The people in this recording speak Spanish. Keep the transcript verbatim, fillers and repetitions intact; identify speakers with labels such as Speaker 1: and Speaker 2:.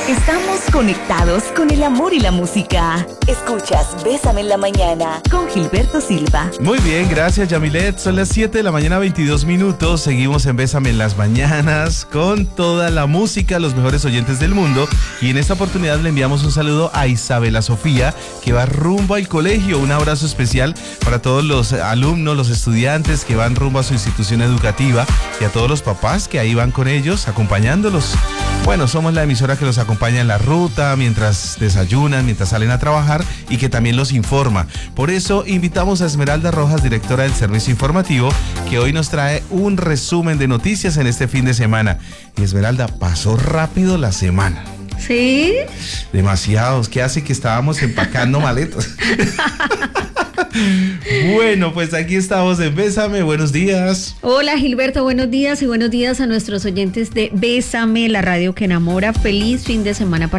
Speaker 1: Estamos conectados con el amor y la música. Escuchas Bésame en la Mañana con Gilberto Silva.
Speaker 2: Muy bien, gracias Yamilet. Son las siete de la mañana, veintidós minutos. Seguimos en Bésame en las Mañanas con toda la música, los mejores oyentes del mundo. Y en esta oportunidad le enviamos un saludo a Isabela Sofía, que va rumbo al colegio. Un abrazo especial para todos los alumnos, los estudiantes que van rumbo a su institución educativa y a todos los papás que ahí van con ellos, acompañándolos. Bueno, somos la emisora que los acompaña en la ruta, mientras desayunan, mientras salen a trabajar y que también los informa. Por eso invitamos a Esmeralda Rojas, directora del Servicio Informativo, que hoy nos trae un resumen de noticias en este fin de semana. Y Esmeralda, pasó rápido la semana.
Speaker 3: ¿Sí?
Speaker 2: Demasiados, que hace que estábamos empacando maletas. Bueno, pues aquí estamos en Bésame, buenos días.
Speaker 3: Hola Gilberto, buenos días y buenos días a nuestros oyentes de Bésame, la radio que enamora. Feliz fin de semana para